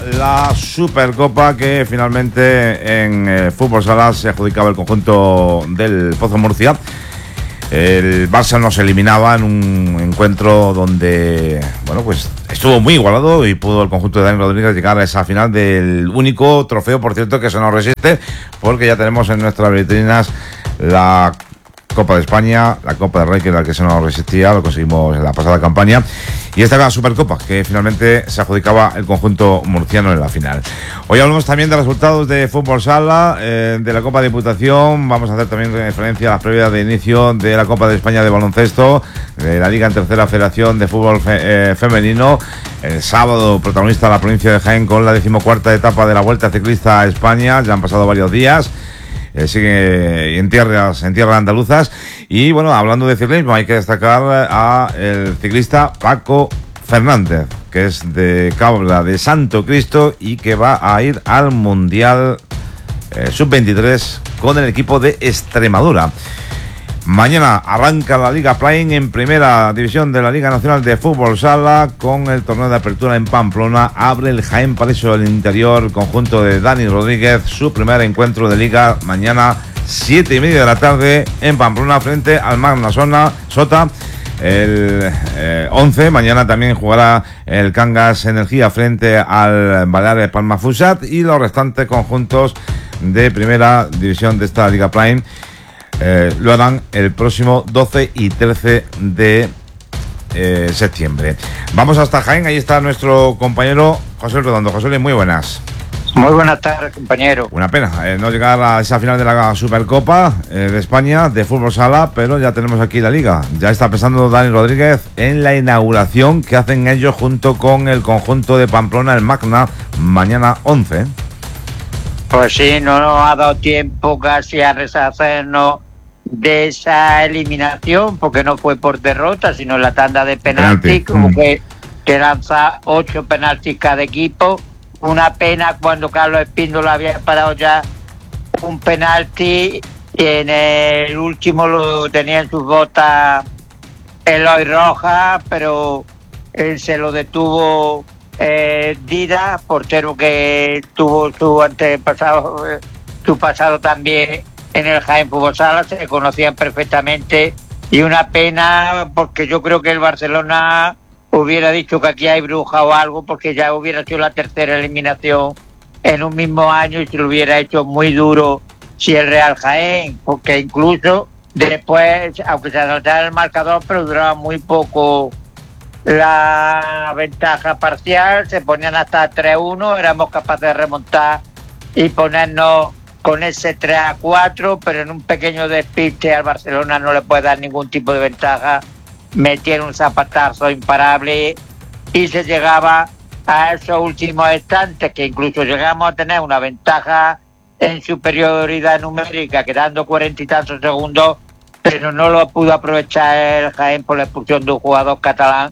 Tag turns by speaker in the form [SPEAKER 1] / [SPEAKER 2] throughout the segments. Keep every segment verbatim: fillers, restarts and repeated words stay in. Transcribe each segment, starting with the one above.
[SPEAKER 1] la Supercopa que finalmente en eh, fútbol sala se adjudicaba el conjunto del Pozo Murcia. El Barça nos eliminaba en un encuentro donde, bueno, pues estuvo muy igualado y pudo el conjunto de Dani Rodríguez llegar a esa final del único trofeo, por cierto, que se nos resiste, porque ya tenemos en nuestras vitrinas la Copa de España, la Copa del Rey, que era la que se nos resistía, lo conseguimos en la pasada campaña, y esta era la Supercopa, que finalmente se adjudicaba el conjunto murciano en la final. Hoy hablamos también de resultados de fútbol sala, eh, de la Copa de Diputación, vamos a hacer también referencia a las previas de inicio de la Copa de España de baloncesto, de la Liga en Tercera Federación de Fútbol fe, eh, Femenino, el sábado protagonista la provincia de Jaén con la decimocuarta etapa de la Vuelta Ciclista a España, ya han pasado varios días. Eh, sigue en tierras, en tierras andaluzas. Y bueno, hablando de ciclismo, hay que destacar a el ciclista Paco Fernández, que es de Cabra de Santo Cristo y que va a ir al Mundial eh, sub veintitrés con el equipo de Extremadura. Mañana arranca la Liga Play en primera división de la Liga Nacional de Fútbol Sala con el torneo de apertura en Pamplona. Abre el Jaén Paraíso del Interior, conjunto de Dani Rodríguez, su primer encuentro de Liga mañana siete y media de la tarde en Pamplona frente al Magna Sona, Sota. El eh, once, mañana también jugará el Cangas Energía frente al Baleares Palma Futsal y los restantes conjuntos de primera división de esta Liga Prime Eh, lo harán el próximo doce y trece de eh, septiembre. Vamos hasta Jaén, ahí está nuestro compañero José Redondo. José, muy buenas.
[SPEAKER 2] Muy buenas tardes, compañero.
[SPEAKER 1] Una pena eh, no llegar a esa final de la Supercopa eh, de España de fútbol sala, pero ya tenemos aquí la Liga. Ya está pensando Dani Rodríguez en la inauguración que hacen ellos junto con el conjunto de Pamplona, el Magna, mañana once.
[SPEAKER 2] Pues sí, no nos ha dado tiempo casi a reshacernos de esa eliminación, porque no fue por derrota, sino en la tanda de penaltis, como mm. que te lanza ocho penaltis cada equipo. Una pena cuando Carlos Espíndola había parado ya un penalti y en el último lo tenía en sus botas Eloy Rojas, pero él se lo detuvo eh, Dida, portero que tuvo su antepasado, eh, su pasado también en el Jaén Fútbol Sala, se conocían perfectamente, y una pena porque yo creo que el Barcelona hubiera dicho que aquí hay bruja o algo, porque ya hubiera sido la tercera eliminación en un mismo año y se lo hubiera hecho muy duro si el Real Jaén, porque incluso después, aunque se anotara el marcador, pero duraba muy poco la ventaja parcial, se ponían hasta tres uno, éramos capaces de remontar y ponernos con ese tres a cuatro, pero en un pequeño despiste al Barcelona no le puede dar ningún tipo de ventaja, metieron un zapatazo imparable y se llegaba a esos últimos instantes, que incluso llegamos a tener una ventaja en superioridad numérica, quedando cuarenta y tantos segundos, pero no lo pudo aprovechar el Jaén por la expulsión de un jugador catalán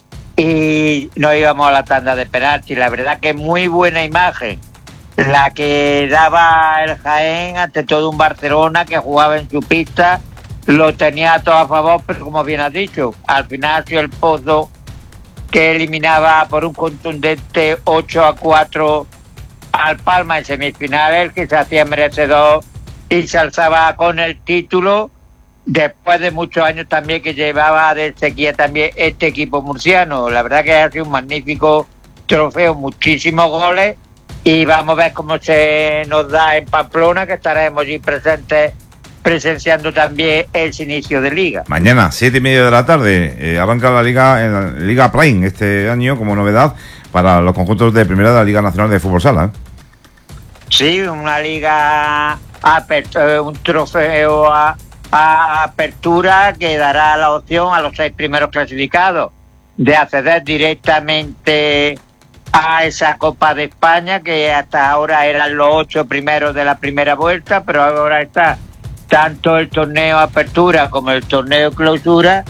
[SPEAKER 2] y nos íbamos a la tanda de penalti. La verdad que muy buena imagen la que daba el Jaén ante todo un Barcelona que jugaba en su pista, lo tenía todo a favor, pero como bien has dicho, al final ha sido el Pozo que eliminaba por un contundente ocho a cuatro al Palma en semifinales, que se hacía merecedor y se alzaba con el título después de muchos años también que llevaba de sequía también este equipo murciano. La verdad que ha sido un magnífico trofeo, muchísimos goles, y vamos a ver cómo se nos da en Pamplona, que estaremos allí presentes presenciando también ese inicio de Liga.
[SPEAKER 1] Mañana, siete y media de la tarde, eh, arranca la Liga en la Liga Prime este año como novedad para los conjuntos de primera de la Liga Nacional de Fútbol Sala. ¿eh?
[SPEAKER 2] Sí, una liga, apertura, un trofeo a, a apertura que dará la opción a los seis primeros clasificados de acceder directamente a esa Copa de España, que hasta ahora eran los ocho primeros de la primera vuelta, pero ahora está tanto el torneo apertura como el torneo clausura,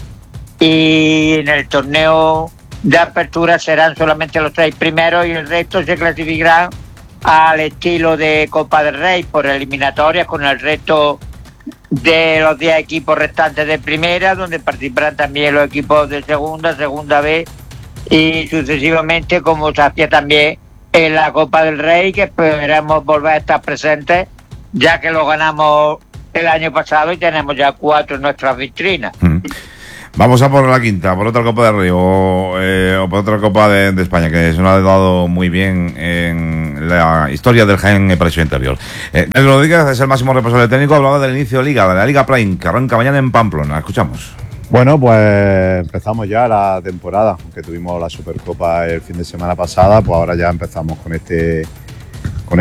[SPEAKER 2] y en el torneo de apertura serán solamente los seis primeros y el resto se clasificarán al estilo de Copa del Rey por eliminatorias con el resto de los diez equipos restantes de primera, donde participarán también los equipos de segunda, segunda B y sucesivamente, como se hacía también en la Copa del Rey, que esperemos volver a estar presentes, ya que lo ganamos el año pasado y tenemos ya cuatro en nuestras vitrinas.
[SPEAKER 1] Mm. Vamos a por la quinta, por otra Copa del Rey o, eh, o por otra Copa de, de España, que se nos ha dado muy bien en la historia del Jaén en Presión Interior. Eh, Nelson Rodríguez es el máximo responsable técnico, hablaba del inicio de Liga, de la Liga Prime, que arranca mañana en Pamplona. Escuchamos.
[SPEAKER 3] Bueno, pues empezamos ya la temporada, aunque tuvimos la Supercopa el fin de semana pasada, pues ahora ya empezamos con este con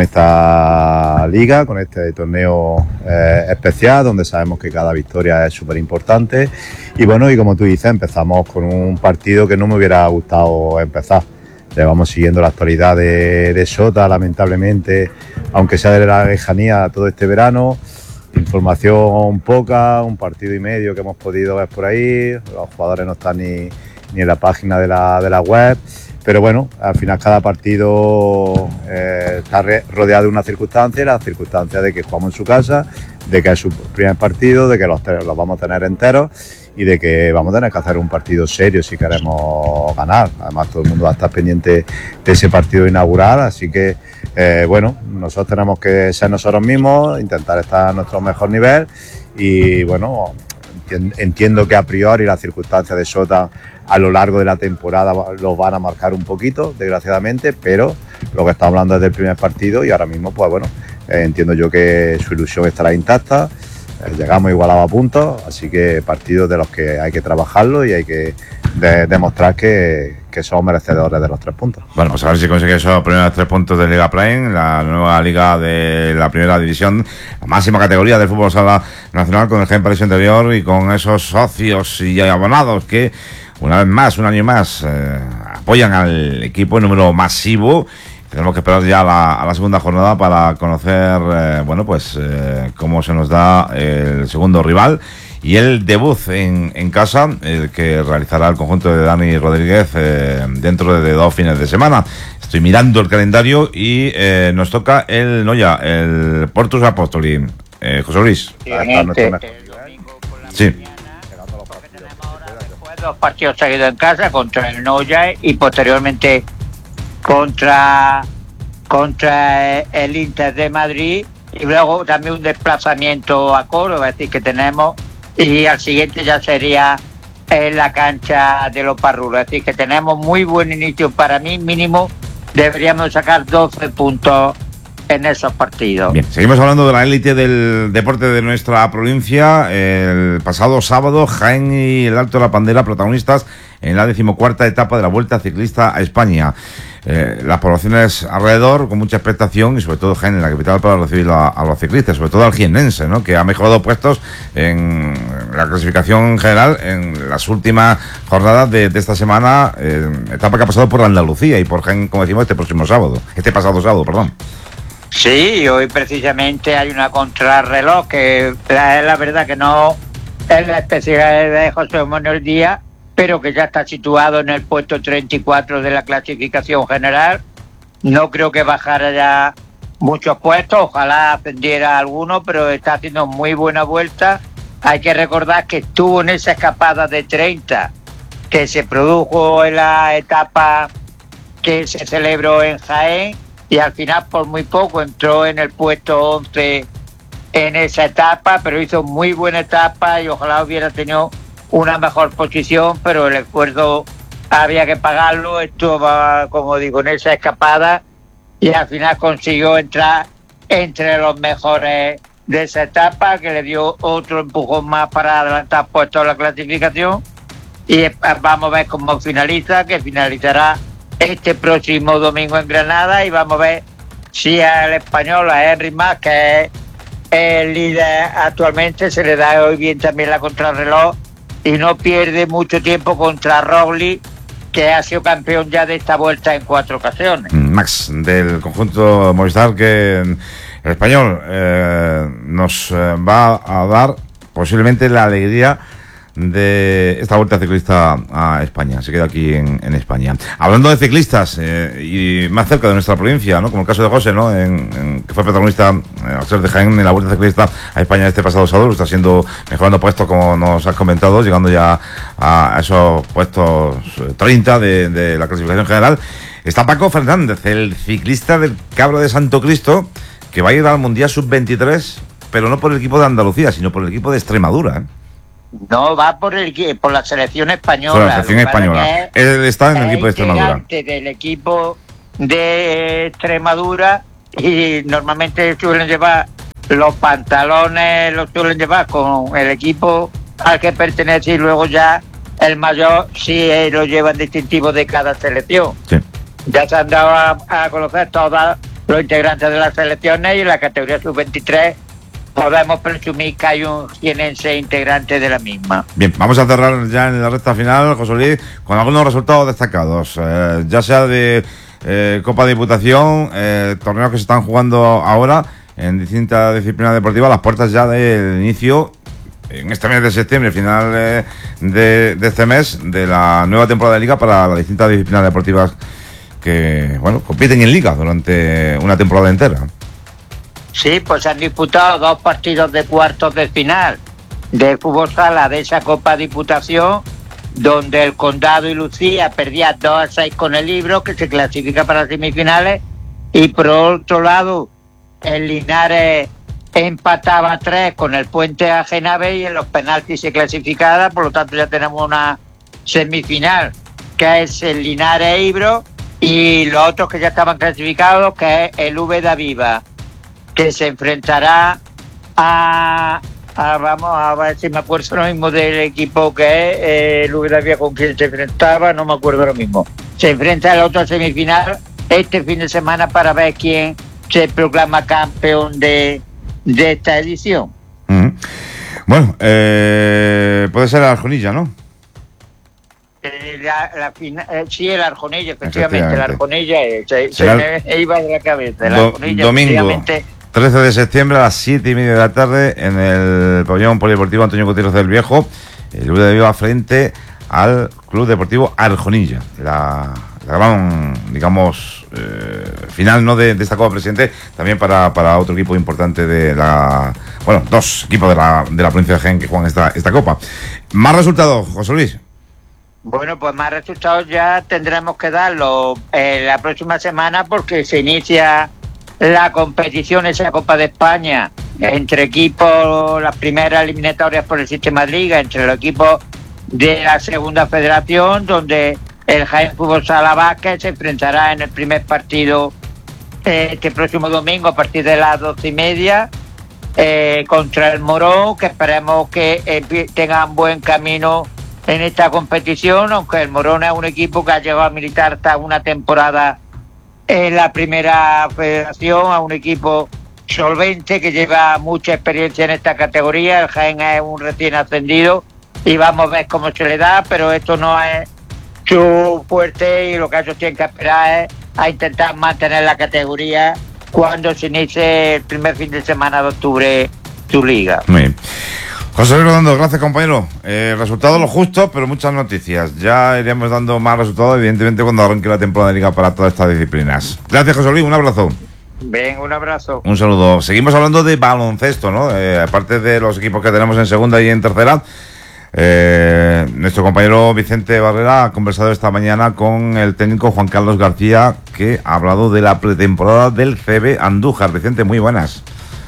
[SPEAKER 3] esta liga, con este torneo eh, especial, donde sabemos que cada victoria es súper importante. Y bueno, y como tú dices, empezamos con un partido que no me hubiera gustado empezar. Llevamos siguiendo la actualidad de, de Sota, lamentablemente, aunque sea de la lejanía todo este verano. Información poca, un partido y medio que hemos podido ver por ahí. Los jugadores no están ni, ni en la página de la, de la web. Pero bueno, al final cada partido eh, está re, rodeado de una circunstancia, la circunstancia de que jugamos en su casa, de que es su primer partido, de que los, los vamos a tener enteros y de que vamos a tener que hacer un partido serio si queremos ganar. Además, todo el mundo va a estar pendiente de ese partido inaugural, así que eh, bueno, nosotros tenemos que ser nosotros mismos, intentar estar a nuestro mejor nivel y bueno, entiendo que a priori las circunstancias de Sota a lo largo de la temporada los van a marcar un poquito, desgraciadamente, pero lo que estamos hablando es del primer partido y ahora mismo, pues bueno, eh, entiendo yo que su ilusión estará intacta, eh, llegamos igualados a puntos, así que partidos de los que hay que trabajarlo y hay que de, demostrar que, que somos merecedores de los tres puntos.
[SPEAKER 1] Bueno, pues a ver si consigue esos primeros tres puntos de Liga Prime, la nueva liga de la primera división, la máxima categoría del fútbol sala nacional, con el Jaén Presión Interior y con esos socios y abonados que una vez más, un año más, eh, apoyan al equipo en número masivo. Tenemos que esperar ya a la, a la segunda jornada para conocer, eh, bueno, pues eh, cómo se nos da el segundo rival y el debut en, en casa, el que realizará el conjunto de Dani Rodríguez eh, dentro de dos fines de semana. Estoy mirando el calendario y eh, nos toca el Noya, el Portus Apóstoli. Eh, José Luis.
[SPEAKER 2] Sí, este, el domingo por la
[SPEAKER 1] sí.
[SPEAKER 2] mañana. Dos partidos seguidos en casa contra el Noya y posteriormente contra contra el Inter de Madrid y luego también un desplazamiento a Córdoba, es decir que tenemos, y al siguiente ya sería en la cancha de los Parrulos, es decir que tenemos muy buen inicio. Para mí mínimo deberíamos sacar doce puntos en esos partidos.
[SPEAKER 1] Bien, seguimos hablando de la élite del deporte de nuestra provincia. El pasado sábado, Jaén y el Alto de la Pandera, protagonistas en la decimocuarta etapa de la Vuelta Ciclista a España. Eh, las poblaciones alrededor, con mucha expectación, y sobre todo Jaén, en la capital, para recibir a, a los ciclistas, sobre todo al jiennense, ¿no?, que ha mejorado puestos en la clasificación general en las últimas jornadas de, de esta semana, eh, etapa que ha pasado por Andalucía y por Jaén, como decimos, este próximo sábado, este pasado sábado, perdón.
[SPEAKER 2] Sí, hoy precisamente hay una contrarreloj que es la, la verdad que no es la especialidad de José Manuel Díaz, pero que ya está situado en el puesto treinta y cuatro de la clasificación general. No creo que bajara ya muchos puestos, ojalá ascendiera alguno, pero está haciendo muy buena vuelta. Hay que recordar que estuvo en esa escapada de treinta que se produjo en la etapa que se celebró en Jaén, y al final por muy poco entró en el puesto once en esa etapa, pero hizo muy buena etapa y ojalá hubiera tenido una mejor posición, pero el esfuerzo había que pagarlo. Estuvo, como digo, en esa escapada y al final consiguió entrar entre los mejores de esa etapa, que le dio otro empujón más para adelantar puestos en la clasificación. Y vamos a ver cómo finaliza, que finalizará este próximo domingo en Granada, y vamos a ver si al español, a Henry Mas, que es el líder actualmente, se le da hoy bien también la contrarreloj y no pierde mucho tiempo contra Roglic, que ha sido campeón ya de esta vuelta en cuatro ocasiones.
[SPEAKER 1] Max, del conjunto Movistar, que el español eh, nos eh, va a dar posiblemente la alegría de esta Vuelta Ciclista a España. Se queda aquí en, en España. Hablando de ciclistas eh, y más cerca de nuestra provincia, ¿no?, como el caso de José, ¿no?, en, en, que fue protagonista eh, al ser de Jaén en la Vuelta Ciclista a España este pasado sábado. Lo está haciendo, mejorando puestos, como nos has comentado, llegando ya a, a esos puestos treinta de, de la clasificación general. Está Paco Fernández, el ciclista del Cabra de Santo Cristo, que va a ir al Mundial sub veintitrés, pero no por el equipo de Andalucía, sino por el equipo de Extremadura, ¿eh?
[SPEAKER 2] No, va por el por la selección española.
[SPEAKER 1] Por la selección española. Él está en el equipo de Extremadura.
[SPEAKER 2] Del equipo de Extremadura, y normalmente suelen llevar los pantalones, los suelen llevar con el equipo al que pertenece, y luego ya el mayor sí lo llevan distintivo de cada selección. Sí. Ya se han dado a, a conocer todos los integrantes de las selecciones, y en la categoría sub veintitrés podemos presumir que hay un jienense integrante de la misma.
[SPEAKER 1] Bien, vamos a cerrar ya en la recta final, José Luis, con algunos resultados destacados, eh, ya sea de eh, Copa de Diputación, eh, torneos que se están jugando ahora en distintas disciplinas deportivas, las puertas ya del inicio en este mes de septiembre, final eh, de, de este mes, de la nueva temporada de Liga para las distintas disciplinas deportivas que, bueno, compiten en Liga durante una temporada entera.
[SPEAKER 2] Sí, pues se han disputado dos partidos de cuartos de final de fútbol sala de esa Copa Diputación, donde el Condado y Lucía perdían dos a seis con el Libro, que se clasifica para las semifinales, y por otro lado el Linares empataba a tres con el Puente a Genave, y en los penaltis se clasificaba, por lo tanto ya tenemos una semifinal que es el Linares Ibro, y los otros que ya estaban clasificados, que es el Úbeda Viva, que se enfrentará a, a vamos a ver si me acuerdo lo mismo del equipo que es eh, el Úbeda Viva, con quien se enfrentaba, no me acuerdo lo mismo. Se enfrenta al otro semifinal este fin de semana para ver quién se proclama campeón de, de esta edición.
[SPEAKER 1] Uh-huh. Bueno, eh, puede ser la Arjonilla, ¿no?
[SPEAKER 2] Eh, la, la fina, eh, sí, el Arjonilla, efectivamente, la Arjonilla eh, se, se me iba de la cabeza. La
[SPEAKER 1] Do,
[SPEAKER 2] Arjonilla,
[SPEAKER 1] domingo trece de septiembre a las siete y media de la tarde en el pabellón polideportivo Antonio Gutiérrez del Viejo, el Úbeda Viva frente al Club Deportivo Arjonilla. La, la gran, digamos, eh, final no de, de esta Copa Presidente, también para, para otro equipo importante de la, bueno, dos equipos de la, de la provincia de Jaén que juegan esta, esta Copa. Más resultados, José Luis.
[SPEAKER 2] Bueno, pues más resultados ya tendremos que darlo eh, la próxima semana, porque se inicia la competición, esa Copa de España, entre equipos, las primeras eliminatorias por el sistema de liga, entre los equipos de la segunda federación, donde el Jaén Fútbol Sala Vázquez se enfrentará en el primer partido eh, este próximo domingo a partir de las doce y media eh, contra el Morón, que esperemos que eh, tengan buen camino en esta competición, aunque el Morón es un equipo que ha llegado a militar hasta una temporada en la primera federación, a un equipo solvente que lleva mucha experiencia en esta categoría. El Jaén es un recién ascendido y vamos a ver cómo se le da, pero esto no es su fuerte, y lo que ellos tienen que esperar es a intentar mantener la categoría cuando se inicie el primer fin de semana de octubre su liga.
[SPEAKER 1] Muy bien. José Luis Redondo, gracias, compañero. Eh, resultados lo justo, pero muchas noticias. Ya iremos dando más resultados, evidentemente, cuando arranque la temporada de liga para todas estas disciplinas. Gracias, José Luis, un abrazo.
[SPEAKER 2] Ven, un abrazo.
[SPEAKER 1] Un saludo. Seguimos hablando de baloncesto, ¿no? Eh, aparte de los equipos que tenemos en segunda y en tercera, eh, nuestro compañero Vicente Barrera ha conversado esta mañana con el técnico Juan Carlos García, que ha hablado de la pretemporada del C B Andújar. Vicente, muy buenas.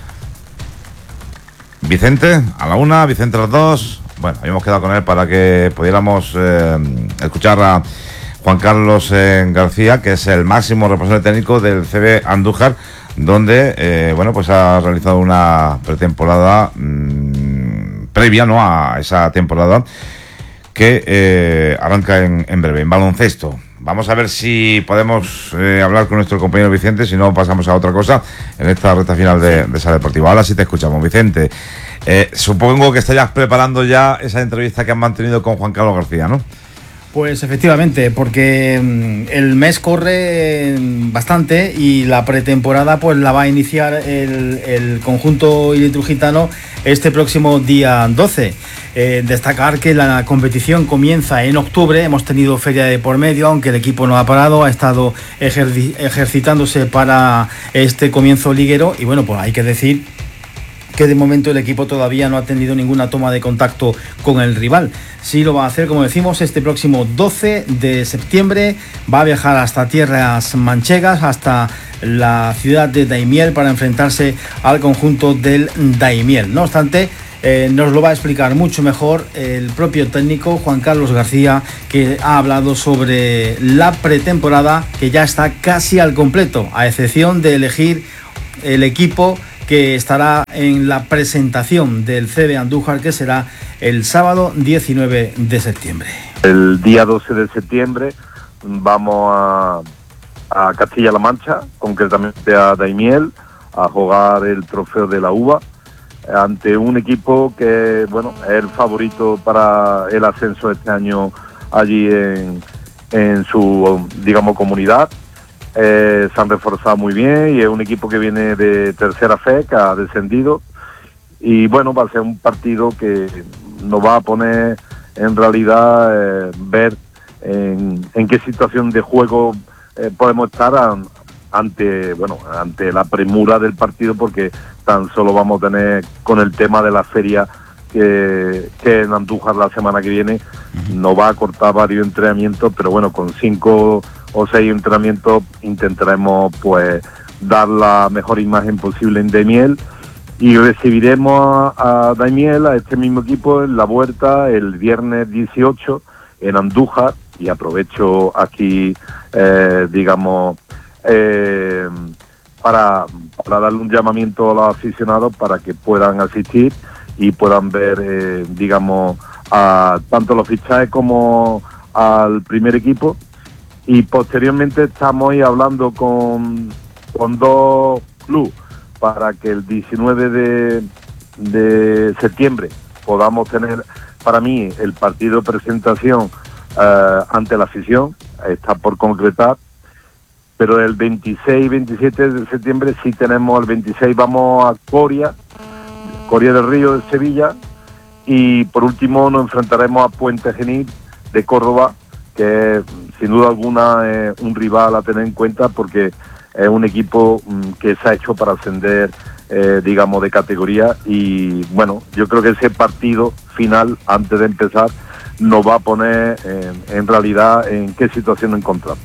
[SPEAKER 1] Vicente, a la una, Vicente a las dos. Bueno, habíamos quedado con él para que pudiéramos eh, escuchar a Juan Carlos eh, García, que es el máximo responsable técnico del C B Andújar, donde, eh, bueno, pues ha realizado una pretemporada mmm, previa, ¿no?, a esa temporada que eh, arranca en, en breve, en baloncesto. Vamos a ver si podemos eh, hablar con nuestro compañero Vicente, si no pasamos a otra cosa en esta recta final de, de esa deportiva. Ahora sí te escuchamos, Vicente. Eh, supongo que estás preparando ya esa entrevista que han mantenido con Juan Carlos García, ¿no?
[SPEAKER 4] Pues efectivamente, porque el mes corre bastante y la pretemporada pues la va a iniciar el, el conjunto ilicitano este próximo día doce. Eh, destacar que la competición comienza en octubre, hemos tenido feria de por medio, aunque el equipo no ha parado, ha estado ejerci- ejercitándose para este comienzo liguero, y bueno, pues hay que decir que de momento el equipo todavía no ha tenido ninguna toma de contacto con el rival. Sí lo va a hacer, como decimos, este próximo doce de septiembre. Va a viajar hasta tierras manchegas, hasta la ciudad de Daimiel, para enfrentarse al conjunto del Daimiel. No obstante, eh, nos lo va a explicar mucho mejor el propio técnico Juan Carlos García, que ha hablado sobre la pretemporada, que ya está casi al completo, a excepción de elegir el equipo que estará en la presentación del C B Andújar, que será el sábado diecinueve de septiembre.
[SPEAKER 5] El día doce de septiembre vamos a, a Castilla-La Mancha, concretamente a Daimiel, a jugar el trofeo de la uva ante un equipo que, bueno, es el favorito para el ascenso este año allí en, en su, digamos, comunidad. Eh, se han reforzado muy bien y es un equipo que viene de tercera fe, que ha descendido, y bueno, va a ser un partido que nos va a poner en realidad eh, ver en, en qué situación de juego eh, podemos estar an, ante bueno ante la premura del partido, porque tan solo vamos a tener con el tema de la feria que, que en Andújar la semana que viene nos va a cortar varios entrenamientos, pero bueno, con cinco o seis entrenamientos intentaremos pues dar la mejor imagen posible en Daimiel, y recibiremos a, a Daimiel, a este mismo equipo, en la vuelta el viernes dieciocho en Andújar. Y aprovecho aquí eh, digamos eh, para, para darle un llamamiento a los aficionados para que puedan asistir y puedan ver eh, digamos a tanto los fichajes como al primer equipo. Y posteriormente estamos ahí hablando con, con dos clubes para que el diecinueve de, de septiembre podamos tener, para mí, el partido de presentación eh, ante la afición. Está por concretar, pero el veintiséis y veintisiete de septiembre sí tenemos. El veintiséis vamos a Coria, Coria del Río de Sevilla, y por último nos enfrentaremos a Puente Genil de Córdoba, que sin duda alguna es un rival a tener en cuenta, porque es un equipo que se ha hecho para ascender, eh, digamos, de categoría. Y bueno, yo creo que ese partido final, antes de empezar, nos va a poner en, en realidad en qué situación nos encontramos.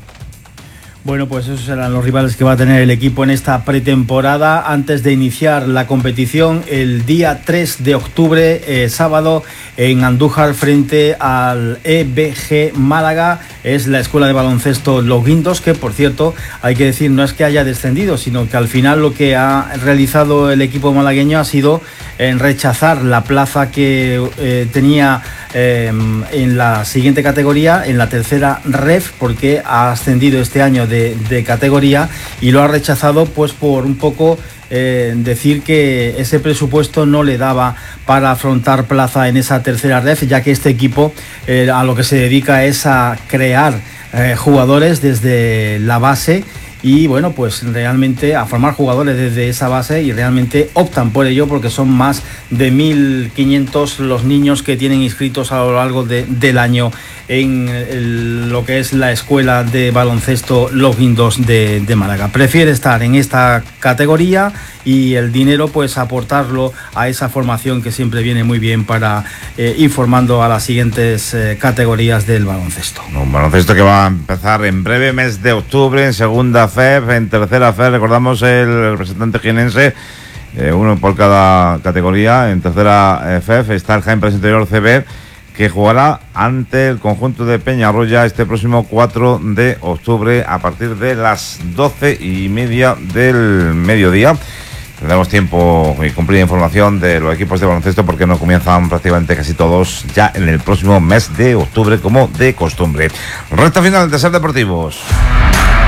[SPEAKER 4] Bueno, pues esos serán los rivales que va a tener el equipo en esta pretemporada antes de iniciar la competición el día tres de octubre, eh, sábado, en Andújar, frente al E B G Málaga. Es la escuela de baloncesto Los Guindos, que por cierto, hay que decir, no es que haya descendido, sino que al final lo que ha realizado el equipo malagueño ha sido en rechazar la plaza que eh, tenía eh, en la siguiente categoría, en la tercera ref, porque ha ascendido este año de, de categoría, y lo ha rechazado pues por un poco eh, decir que ese presupuesto no le daba para afrontar plaza en esa tercera ref, ya que este equipo eh, a lo que se dedica es a crear eh, jugadores desde la base, y bueno, pues realmente a formar jugadores desde esa base, y realmente optan por ello porque son más de mil quinientos los niños que tienen inscritos a lo largo de, del año en el, lo que es la escuela de baloncesto Los Guindos de, de Málaga. Prefiere estar en esta categoría y el dinero pues aportarlo a esa formación que siempre viene muy bien para eh, ir formando a las siguientes eh, categorías del baloncesto.
[SPEAKER 1] Un baloncesto que va a empezar en breve, mes de octubre, en segunda F E F, en tercera F E F, recordamos el representante jienense, eh, uno por cada categoría. En tercera F E F está el Jaén Presa Interior C B, que jugará ante el conjunto de Peñarroya este próximo cuatro de octubre a partir de las doce y media del mediodía. Tendremos tiempo y cumplida información de los equipos de baloncesto, porque no comienzan prácticamente casi todos ya en el próximo mes de octubre, como de costumbre. Recta final de Ser Deportivos.